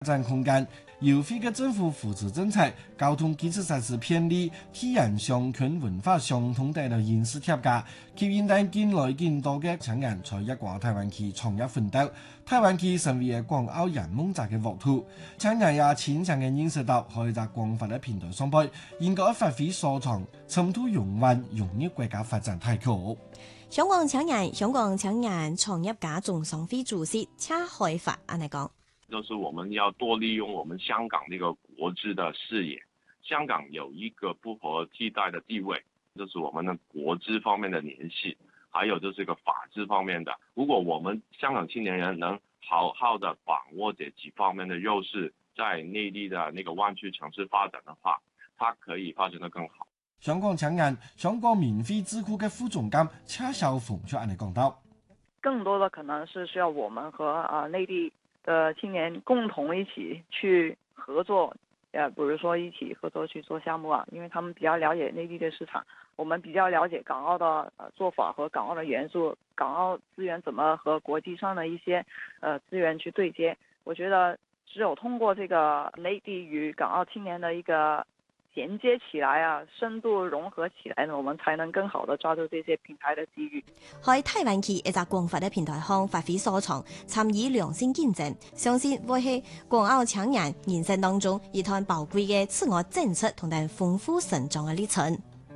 展空間。由非嘅政府扶持政策、交通基礎設施便利、體驗相近文化相通等嘅因素疊加，吸引到近來更多嘅青年在一個台灣區創業奮鬥。台灣區成為嘅廣奧人夢者嘅沃土，青年也淺層嘅認識到可以在廣泛嘅平台上邊，應該發揮所長，深度融入融入國家發展大局。 香港青年創業家總商會主席車海發安尼講。 就是我們要多利用我們香港呢個國際的視野，香港有一個不可替代的地位，就是我們的國際方面的聯繫，還有就是一個法治方面的。如果我們香港青年人能好好的把握這幾方面的優勢，在內地的那個灣區城市發展的話，它可以發展得更好。 香港青年香港免費智庫嘅副總監車小鳳就按你講到， 更多的可能是需要我們和內地的青年共同一起去合作，比如說一起合作去做項目因為他們比較了解內地的市場，我們比較了解港澳的做法和港澳的元素，港澳資源怎麼和國際上的一些資源去對接。我覺得只有通過這個內地與港澳青年的一個銜接起來深度融合起來呢，我們才能更好的抓住這些平台的機遇。 喺台灣區一個廣泛的平台上發揮所長，參與良性競爭，相信會係廣奧青年人生當中一段寶貴嘅自我展示同埋豐富成長嘅歷程。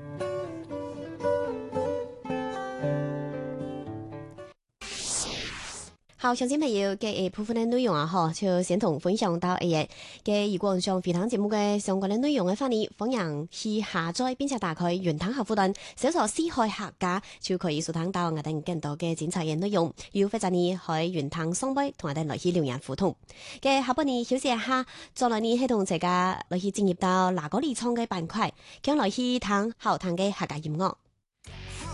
好，相信朋友嘅部分嘅內容就先同分享到嘅如果上飛堂節目嘅相關嘅內容嘅話呢，歡迎去下載並且打開雲端客戶端，搜索思海客家就可以收聽到我哋更多嘅精彩嘅內容。要或者你喺雲端上邊同我哋來去留言互動。嘅下半年休息一下，再來呢係同大家來去進入到哪個理創嘅板塊，將來去聽好聽嘅客家音樂。